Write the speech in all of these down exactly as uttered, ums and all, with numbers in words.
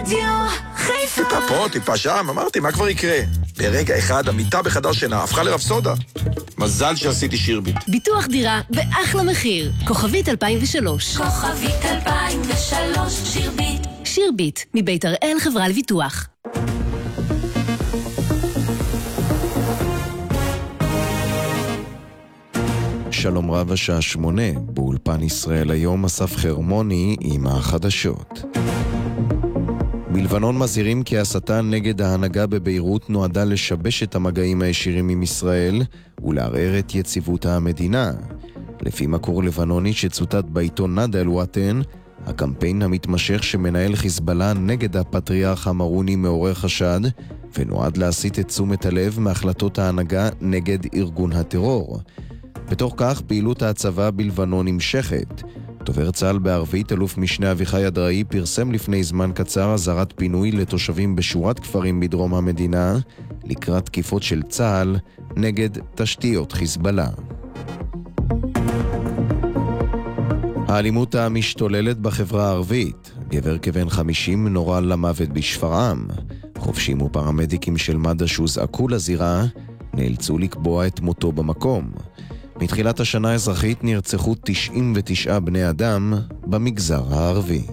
דיו חיפה. טיפה פה, טיפה שם, אמרתי, מה כבר יקרה? ברגע אחד, המיטה בחדר שינה הפכה לרב סודה. מזל שעשיתי שירביט. ביטוח דירה באחלה מחיר. כוכבית אלפיים ושלוש. כוכבית אלפיים ושלוש, שירביט. שירביט, מבית הראל חברה לביטוח. שלום רב, השעה שמונה, באולפן ישראל היום אסף חרמוני עם החדשות. בלבנון מזהירים כי הסתה נגד ההנהגה בביירות נועדה לשבש את המגעים הישירים עם ישראל ולערער את יציבות המדינה. לפי מקור לבנוני שצוטט בעיתון נדא אל-וואטן, הקמפיין המתמשך שמנהל חיזבאללה נגד הפטריארך המרוני מעורר חשד ונועד להסיט את תשומת הלב מהחלטות ההנהגה נגד ארגון הטרור. בתוך כך פעילות הצבא בלבנון נמשכת. דובר צה"ל בערבית אלוף משנה אביחי אדראי פרסם לפני זמן קצר אזהרת פינוי לתושבים בשורת כפרים בדרום המדינה לקראת תקיפות של צה"ל נגד תשתיות חיזבאללה. האלימות המשתוללת בחברה הערבית. גבר כבן חמישים נורה למוות בשפרעם. חובשים ופרמדיקים של מד"א שהוזעקו לזירה נאלצו לקבוע את מותו במקום. מתחילת השנה האזרחית נרצחו תשעים ותשעה בני אדם במגזר הערבי.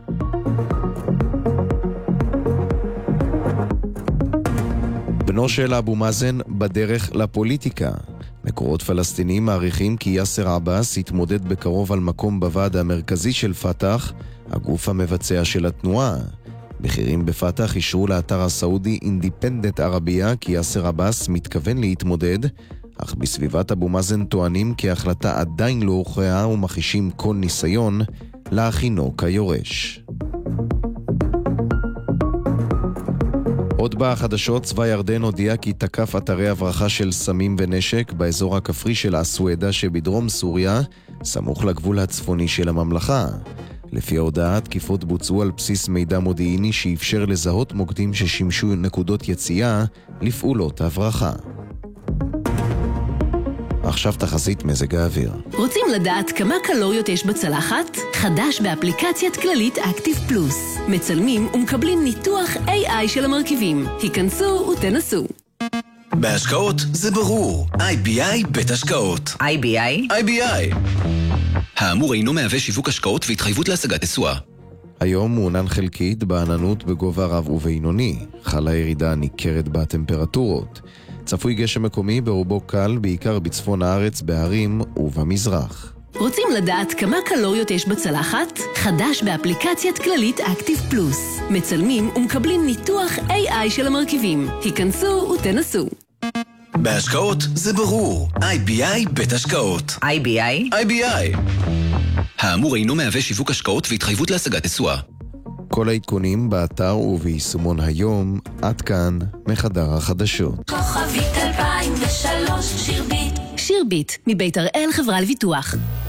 בנו של אבו מאזן בדרך לפוליטיקה. מקורות פלסטינים מעריכים כי יאסר עבאס יתמודד בקרוב על מקום בוועד המרכזי של פתח, הגוף המבצע של התנועה. בכירים בפתח אישרו לאתר הסעודי אינדיפנדנט ערבייה כי יאסר עבאס מתכוון להתמודד, אך בסביבת אבו מאזן טוענים כי ההחלטה עדיין לא הוכרעה ומחישים כל ניסיון להכינו כיורש. עוד בחדשות, צבא ירדן הודיע כי תקף אתרי הברחה של סמים ונשק באזור הכפרי של אסואדה שבדרום סוריה, סמוך לגבול הצפוני של הממלכה. לפי ההודעה, תקיפות בוצעו על בסיס מידע מודיעיני שאפשר לזהות מוקדים ששימשו נקודות יציאה לפעולות הברחה. עכשיו תחזית מזג האוויר. רוצים לדעת כמה קלוריות יש בצלחת? חדש באפליקציית כללית אקטיב פלוס. מצלמים ומקבלים ניתוח איי איי של המרכיבים. היכנסו ותנסו. בהשקעות זה ברור. איי בי איי בית השקעות. איי בי איי? איי בי איי. האמור אינו מהווה שיווק השקעות והתחייבות להשגת תשואה. היום מעונן חלקית בעננות בגובה רב ובינוני. חלה ירידה ניכרת בטמפרטורות. צפוי גשם מקומי ברובו קל, בעיקר בצפון הארץ, בהרים ובמזרח. רוצים לדעת כמה קלוריות יש בצלחת? חדש באפליקציית כללית אקטיב פלוס. מצלמים ומקבלים ניתוח איי איי של המרכיבים. היכנסו ותנסו. בהשקעות זה ברור. איי בי איי בית השקעות. איי בי איי? איי בי איי. האמור אינו מהווה שיווק השקעות והתחייבות להשגת תשואה. כל העדכונים באתר וביישומון היום. עד כאן מחדר החדשות. כוכבית אלפיים ושלוש, שירביט. שירביט, מבית הראל חברה לביטוח.